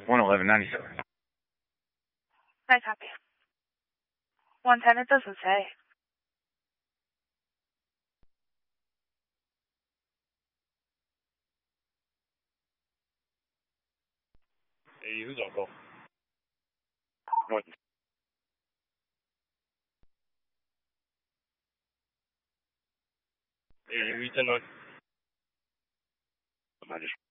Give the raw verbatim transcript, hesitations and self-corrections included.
one eleven ninety-seven. I copy. one ten, it doesn't say. Hey, who's on call? North. Hey, who's in North? I just